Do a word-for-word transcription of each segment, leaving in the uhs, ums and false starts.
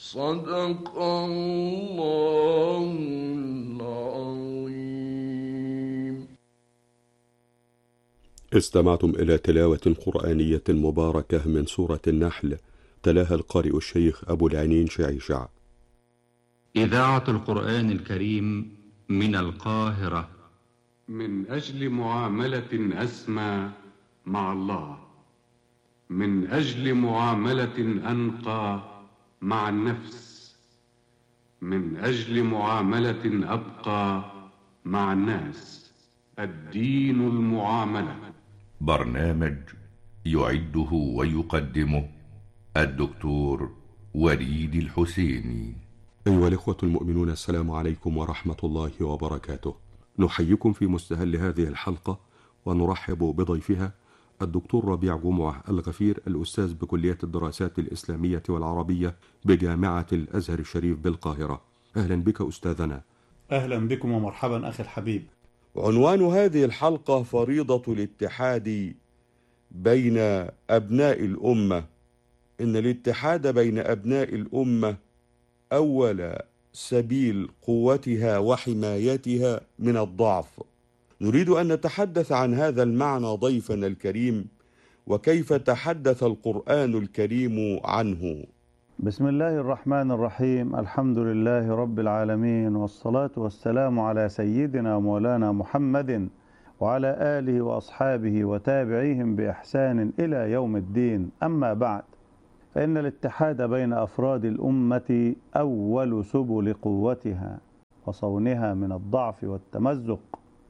صدق الله العظيم. استمعتم إلى تلاوة قرآنية مباركة من سورة النحل، تلاها القارئ الشيخ أبو العنين شعيشع. إذاعة القرآن الكريم من القاهرة. من أجل معاملة أسمى مع الله، من أجل معاملة أنقى مع النفس، من أجل معاملة أبقى مع الناس. الدين المعاملة. برنامج يعده ويقدمه الدكتور وليد الحسيني. أيها الإخوة المؤمنون، السلام عليكم ورحمة الله وبركاته. نحييكم في مستهل هذه الحلقة ونرحب بضيفها الدكتور ربيع جمعة الغفير، الأستاذ بكلية الدراسات الإسلامية والعربية بجامعة الأزهر الشريف بالقاهرة. أهلا بك أستاذنا. أهلا بكم ومرحبا أخي الحبيب. عنوان هذه الحلقة فريضة الاتحاد بين أبناء الأمة. إن الاتحاد بين أبناء الأمة أول سبيل قوتها وحمايتها من الضعف. نريد أن نتحدث عن هذا المعنى ضيفنا الكريم، وكيف تحدث القرآن الكريم عنه. بسم الله الرحمن الرحيم. الحمد لله رب العالمين، والصلاة والسلام على سيدنا ومولانا محمد وعلى آله وأصحابه وتابعيهم بإحسان إلى يوم الدين. أما بعد، فإن الاتحاد بين أفراد الأمة أول سبل قوتها وصونها من الضعف والتمزق،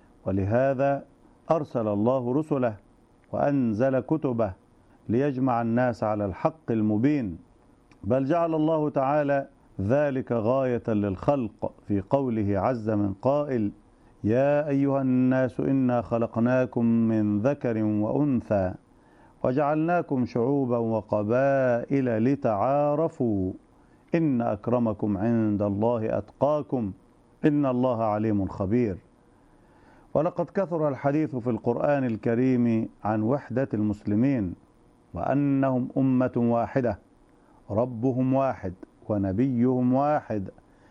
ولهذا أرسل الله رسله وأنزل كتبه ليجمع الناس على الحق المبين، بل جعل الله تعالى ذلك غاية للخلق في قوله عز من قائل: يا أيها الناس إنا خلقناكم من ذكر وأنثى وجعلناكم شعوبا وقبائل لتعارفوا إن أكرمكم عند الله أتقاكم إن الله عليم خبير. ولقد كثر الحديث في القرآن الكريم عن وحدة المسلمين، وأنهم أمة واحدة، ربهم واحد ونبيهم واحد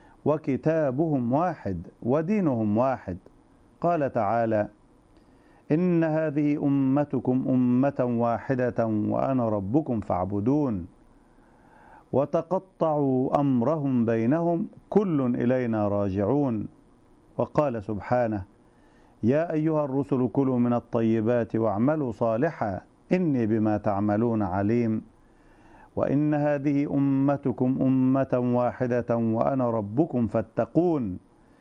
وكتابهم واحد ودينهم واحد. قال تعالى: إن هذه أمتكم أمة واحدة وأنا ربكم فاعبدون. وتقطعوا أمرهم بينهم كل إلينا راجعون. وقال سبحانه: يا أيها الرسل كلوا من الطيبات واعملوا صالحا إني بما تعملون عليم. وإن هذه أمتكم أمة واحدة وأنا ربكم فاتقون.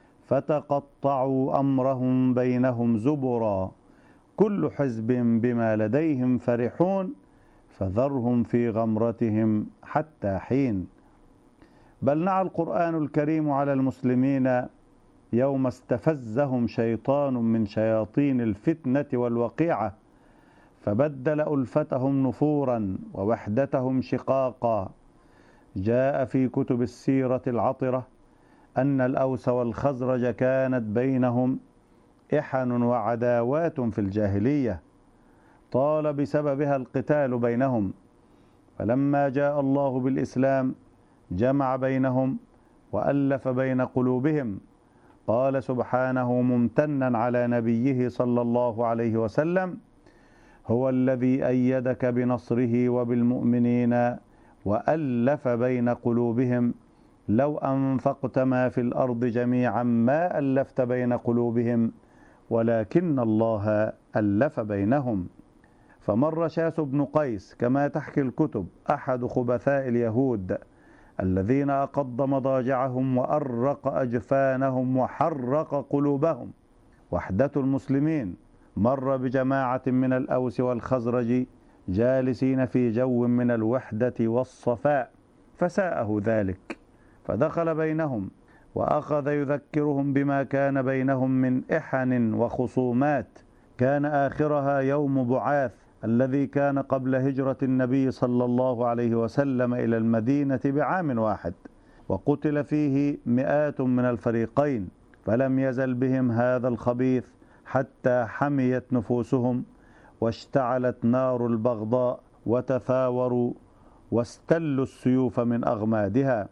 فتقطعوا أمرهم بينهم زبرا كل حزب بما لديهم فرحون فذرهم في غمرتهم حتى حين. بل نعى القرآن الكريم على المسلمين يوم استفزهم شيطان من شياطين الفتنة والوقيعة فبدل ألفتهم نفورا ووحدتهم شقاقا. جاء في كتب السيرة العطرة أن الأوس والخزرج كانت بينهم إحن وعداوات في الجاهلية طال بسببها القتال بينهم، فلما جاء الله بالإسلام جمع بينهم وألف بين قلوبهم. قال سبحانه ممتنا على نبيه صلى الله عليه وسلم: هو الذي أيدك بنصره وبالمؤمنين وألف بين قلوبهم لو أنفقت ما في الأرض جميعا ما ألفت بين قلوبهم ولكن الله ألف بينهم. فمر شاس بن قيس كما تحكي الكتب أحد خبثاء اليهود الذين أقض مضاجعهم وأرق أجفانهم وحرق قلوبهم وحدة المسلمين، مر بجماعة من الأوس والخزرج جالسين في جو من الوحدة والصفاء فساءه ذلك، فدخل بينهم وأخذ يذكرهم بما كان بينهم من إحن وخصومات، كان آخرها يوم بعاث الذي كان قبل هجرة النبي صلى الله عليه وسلم إلى المدينة بعام واحد، وقتل فيه مئات من الفريقين، فلم يزل بهم هذا الخبيث حتى حميت نفوسهم واشتعلت نار البغضاء وتثاوروا واستلوا السيوف من أغمادها.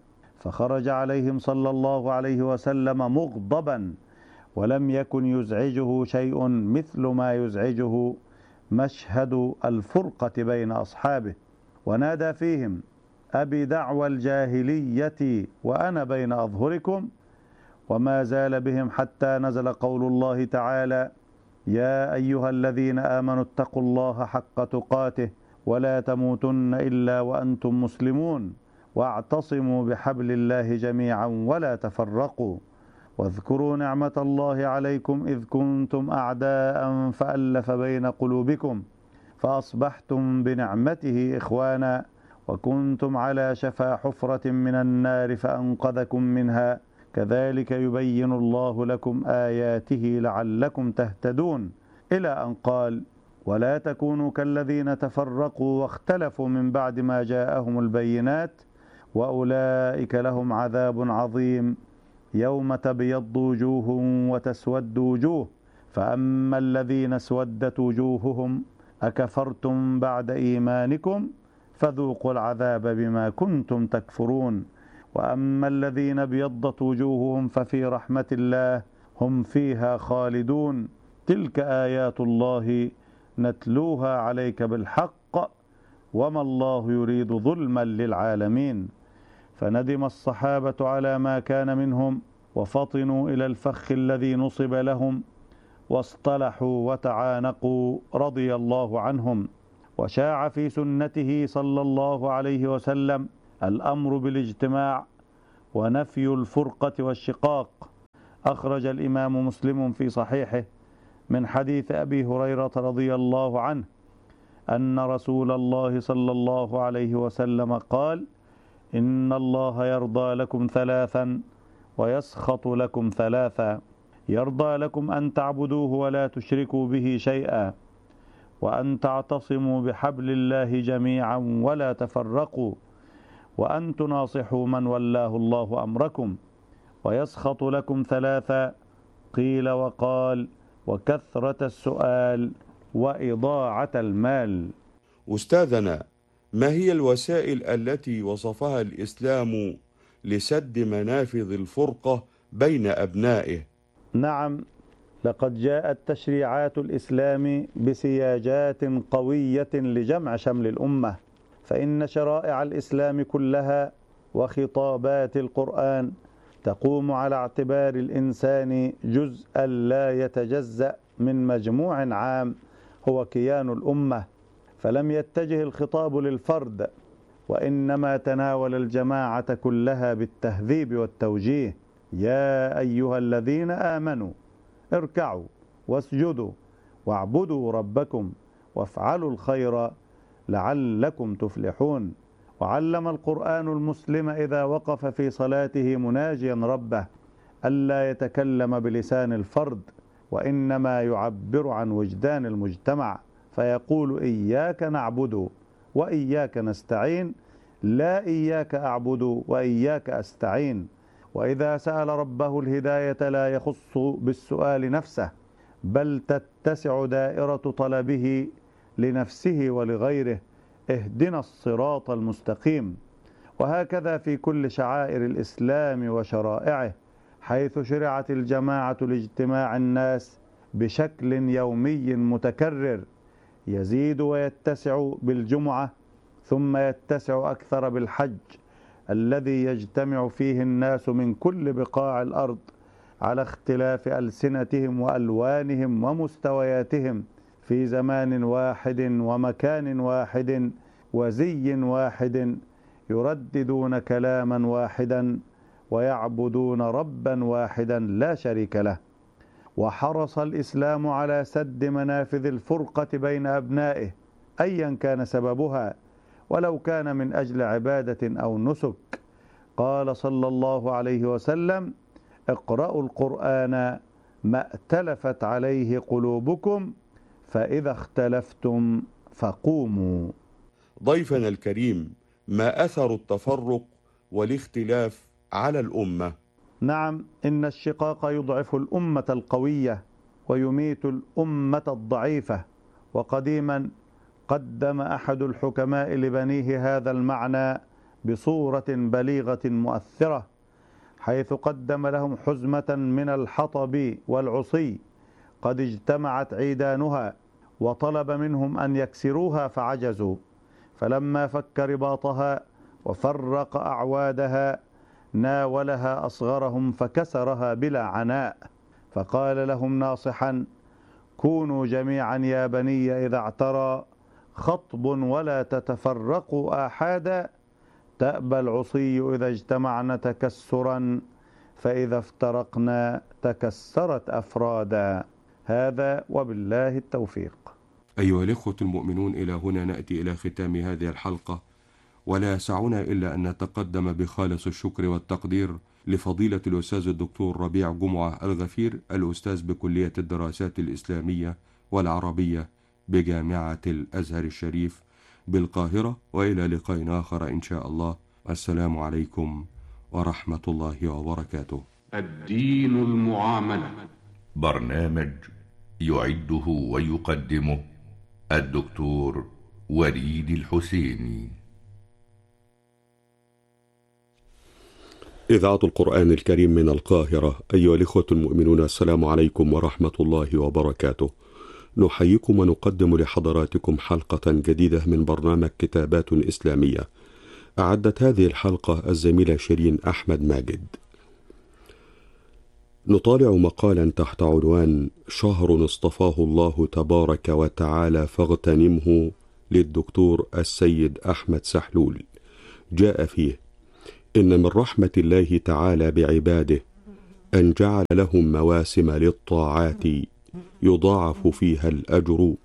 فخرج عليهم صلى الله عليه وسلم مغضبا، ولم يكن يزعجه شيء مثل ما يزعجه مشهد الفرقة بين أصحابه، ونادى فيهم: أبي دعوى الجاهلية وأنا بين أظهركم. وما زال بهم حتى نزل قول الله تعالى: يا أيها الذين آمنوا اتقوا الله حق تقاته ولا تموتن إلا وأنتم مسلمون واعتصموا بحبل الله جميعا ولا تفرقوا واذكروا نعمة الله عليكم إذ كنتم أعداء فألف بين قلوبكم فأصبحتم بنعمته إخوانا وكنتم على شفا حفرة من النار فأنقذكم منها كذلك يبين الله لكم آياته لعلكم تهتدون، إلى أن قال: ولا تكونوا كالذين تفرقوا واختلفوا من بعد ما جاءهم البينات وأولئك لهم عذاب عظيم يوم تبيض وجوه وتسود وجوه فأما الذين اسودت وجوههم أكفرتم بعد إيمانكم فذوقوا العذاب بما كنتم تكفرون وأما الذين ابيضت وجوههم ففي رحمة الله هم فيها خالدون تلك آيات الله نتلوها عليك بالحق وما الله يريد ظلما للعالمين. فندم الصحابة على ما كان منهم وفطنوا إلى الفخ الذي نصب لهم واصطلحوا وتعانقوا رضي الله عنهم. وشاع في سنته صلى الله عليه وسلم الأمر بالاجتماع ونفي الفرقة والشقاق. أخرج الإمام مسلم في صحيحه من حديث أبي هريرة رضي الله عنه أن رسول الله صلى الله عليه وسلم قال: إن الله يرضى لكم ثلاثا ويسخط لكم ثلاثا: يرضى لكم أن تعبدوه ولا تشركوا به شيئا، وأن تعتصموا بحبل الله جميعا ولا تفرقوا، وأن تناصحوا من ولاه الله أمركم. ويسخط لكم ثلاثا: قيل وقال وكثرة السؤال وإضاعة المال. أستاذنا، ما هي الوسائل التي وصفها الإسلام لسد منافذ الفرقة بين أبنائه؟ نعم، لقد جاءت تشريعات الإسلام بسياجات قوية لجمع شمل الأمة، فإن شرائع الإسلام كلها وخطابات القرآن تقوم على اعتبار الإنسان جزءا لا يتجزأ من مجموع عام هو كيان الأمة، فلم يتجه الخطاب للفرد وإنما تناول الجماعة كلها بالتهذيب والتوجيه. يا أيها الذين آمنوا اركعوا واسجدوا واعبدوا ربكم وافعلوا الخير لعلكم تفلحون. وعلم القرآن المسلم إذا وقف في صلاته مناجيا ربه ألا يتكلم بلسان الفرد، وإنما يعبر عن وجدان المجتمع، فيقول: إياك نعبد وإياك نستعين، لا إياك أعبد وإياك أستعين. وإذا سأل ربه الهداية لا يخص بالسؤال نفسه، بل تتسع دائرة طلبه لنفسه ولغيره: اهدنا الصراط المستقيم. وهكذا في كل شعائر الإسلام وشرائعه، حيث شرعت الجماعة لاجتماع الناس بشكل يومي متكرر يزيد ويتسع بالجمعة، ثم يتسع أكثر بالحج الذي يجتمع فيه الناس من كل بقاع الأرض على اختلاف ألسنتهم وألوانهم ومستوياتهم في زمان واحد ومكان واحد وزي واحد، يرددون كلاما واحدا ويعبدون ربا واحدا لا شريك له. وحرص الإسلام على سد منافذ الفرقة بين أبنائه أيا كان سببها، ولو كان من أجل عبادة أو نسك. قال صلى الله عليه وسلم: اقرأوا القرآن ما ائتلفت عليه قلوبكم فإذا اختلفتم فقوموا. ضيفنا الكريم، ما أثر التفرق والاختلاف على الأمة؟ نعم، إن الشقاق يضعف الأمة القوية ويميت الأمة الضعيفة. وقديما قدم أحد الحكماء لبنيه هذا المعنى بصورة بليغة مؤثرة، حيث قدم لهم حزمة من الحطب والعصي قد اجتمعت عيدانها، وطلب منهم أن يكسروها فعجزوا، فلما فك رباطها وفرق أعوادها ناولها أصغرهم فكسرها بلا عناء، فقال لهم ناصحا: كونوا جميعا يا بني إذا اعترى خطب ولا تتفرقوا آحادا، تأبى العصي إذا اجتمعن تكسرا، فإذا افترقنا تكسرت أفرادا. هذا وبالله التوفيق. أيها الإخوة المؤمنون، إلى هنا نأتي إلى ختام هذه الحلقة، ولا يسعنا إلا أن نتقدم بخالص الشكر والتقدير لفضيلة الأستاذ الدكتور ربيع جمعة الغفير، الأستاذ بكلية الدراسات الإسلامية والعربية بجامعة الأزهر الشريف بالقاهرة، وإلى لقاء آخر إن شاء الله. السلام عليكم ورحمة الله وبركاته. الدين المعاملة، برنامج يعده ويقدمه الدكتور وليد الحسيني. إذاعة القرآن الكريم من القاهرة. أيها الإخوة المؤمنون، السلام عليكم ورحمة الله وبركاته. نحييكم ونقدم لحضراتكم حلقة جديدة من برنامج كتابات إسلامية. أعدت هذه الحلقة الزميلة شيرين أحمد ماجد. نطالع مقالا تحت عنوان شهر اصطفاه الله تبارك وتعالى فاغتنمه للدكتور السيد أحمد سحلول. جاء فيه: إن من رحمة الله تعالى بعباده أن جعل لهم مواسم للطاعات يضاعف فيها الأجر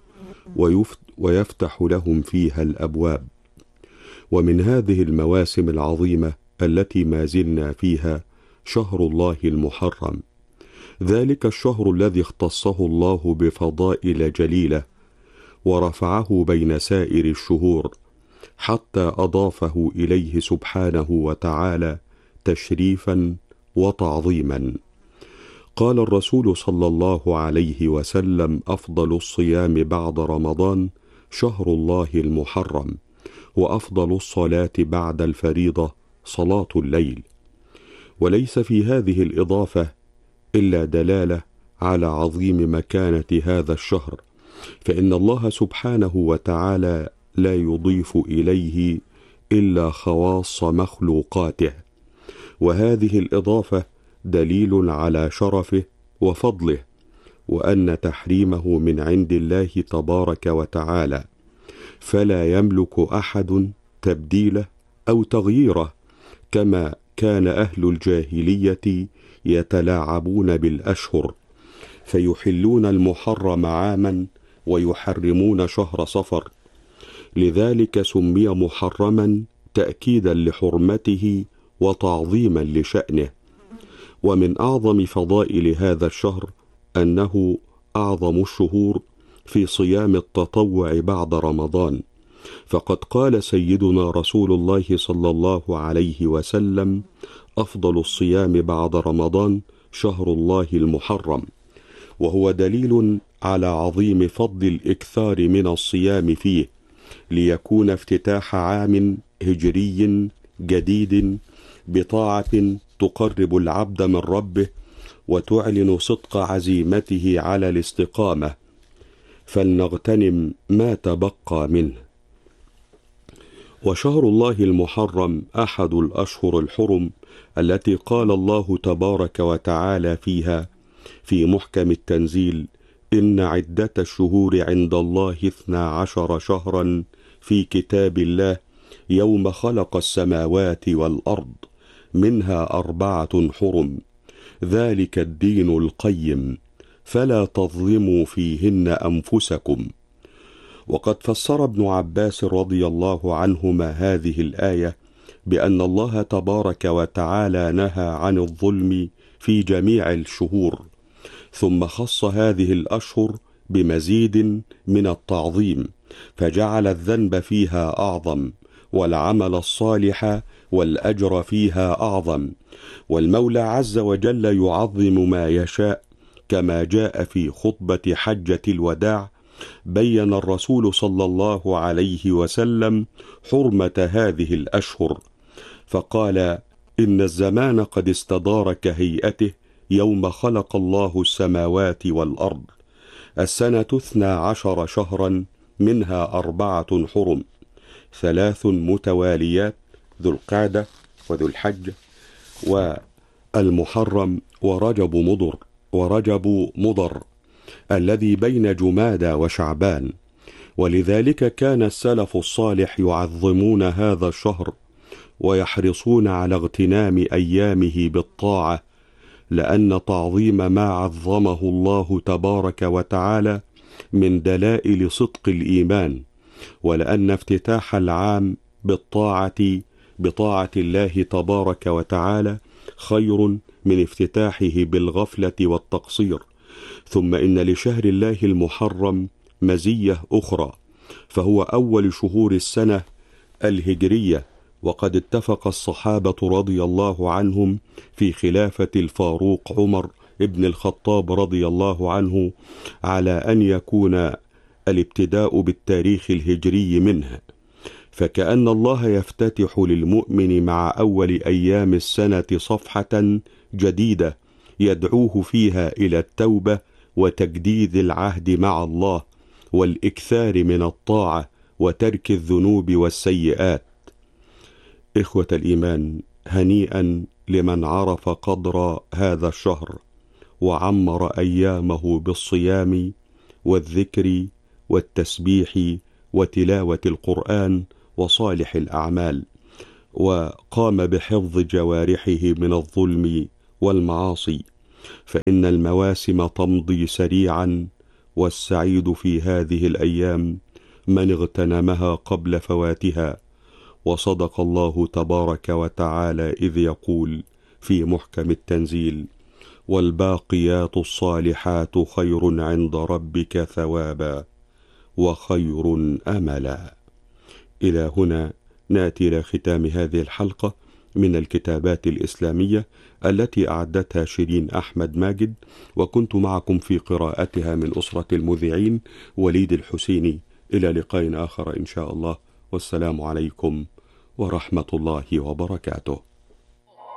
ويفتح لهم فيها الأبواب. ومن هذه المواسم العظيمة التي ما زلنا فيها شهر الله المحرم، ذلك الشهر الذي اختصه الله بفضائل جليلة ورفعه بين سائر الشهور، حتى أضافه إليه سبحانه وتعالى تشريفا وتعظيما. قال الرسول صلى الله عليه وسلم: أفضل الصيام بعد رمضان شهر الله المحرم، وأفضل الصلاة بعد الفريضة صلاة الليل. وليس في هذه الإضافة إلا دلالة على عظيم مكانة هذا الشهر، فإن الله سبحانه وتعالى لا يضيف إليه إلا خواص مخلوقاته، وهذه الإضافة دليل على شرفه وفضله، وأن تحريمه من عند الله تبارك وتعالى، فلا يملك أحد تبديله أو تغييره، كما كان أهل الجاهلية يتلاعبون بالأشهر فيحلون المحرم عاما ويحرمون شهر صفر، لذلك سمي محرما تأكيدا لحرمته وتعظيما لشأنه. ومن أعظم فضائل هذا الشهر أنه أعظم الشهور في صيام التطوع بعد رمضان، فقد قال سيدنا رسول الله صلى الله عليه وسلم: أفضل الصيام بعد رمضان شهر الله المحرم، وهو دليل على عظيم فضل الإكثار من الصيام فيه، ليكون افتتاح عام هجري جديد بطاعة تقرب العبد من ربه وتعلن صدق عزيمته على الاستقامة، فلنغتنم ما تبقى منه. وشهر الله المحرم أحد الأشهر الحرم التي قال الله تبارك وتعالى فيها في محكم التنزيل: إن عدة الشهور عند الله اثنا عشر شهرا في كتاب الله يوم خلق السماوات والأرض منها أربعة حرم ذلك الدين القيم فلا تظلموا فيهن أنفسكم. وقد فسر ابن عباس رضي الله عنهما هذه الآية بأن الله تبارك وتعالى نهى عن الظلم في جميع الشهور، ثم خص هذه الأشهر بمزيد من التعظيم، فجعل الذنب فيها أعظم، والعمل الصالح والأجر فيها أعظم، والمولى عز وجل يعظم ما يشاء، كما جاء في خطبة حجة الوداع بين الرسول صلى الله عليه وسلم حرمة هذه الأشهر، فقال: إن الزمان قد استدار كهيئته يوم خلق الله السماوات والأرض، السنة اثنا عشر شهرا، منها أربعة حرم، ثلاث متواليات، ذو القعدة وذو الحج والمحرم ورجب مضر ورجب مضر الذي بين جمادى وشعبان. ولذلك كان السلف الصالح يعظمون هذا الشهر ويحرصون على اغتنام أيامه بالطاعة، لأن تعظيم ما عظمه الله تبارك وتعالى من دلائل صدق الإيمان، ولأن افتتاح العام بالطاعة بطاعة الله تبارك وتعالى خير من افتتاحه بالغفلة والتقصير. ثم إن لشهر الله المحرم مزية أخرى، فهو أول شهور السنة الهجرية، وقد اتفق الصحابة رضي الله عنهم في خلافة الفاروق عمر ابن الخطاب رضي الله عنه على أن يكون الابتداء بالتاريخ الهجري منه، فكأن الله يفتتح للمؤمن مع أول أيام السنة صفحة جديدة يدعوه فيها إلى التوبة وتجديد العهد مع الله والإكثار من الطاعة وترك الذنوب والسيئات. إخوة الإيمان، هنيئا لمن عرف قدر هذا الشهر وعمر أيامه بالصيام والذكر والتسبيح وتلاوة القرآن وصالح الأعمال، وقام بحفظ جوارحه من الظلم والمعاصي، فإن المواسم تمضي سريعا، والسعيد في هذه الأيام من اغتنمها قبل فواتها. وصدق الله تبارك وتعالى إذ يقول في محكم التنزيل: والباقيات الصالحات خير عند ربك ثوابا وخير أملا. إلى هنا نأتي إلى ختام هذه الحلقة من الكتابات الإسلامية التي أعدتها شيرين أحمد ماجد، وكنت معكم في قراءتها من أسرة المذيعين وليد الحسيني. إلى لقاء آخر إن شاء الله، والسلام عليكم ورحمة الله وبركاته.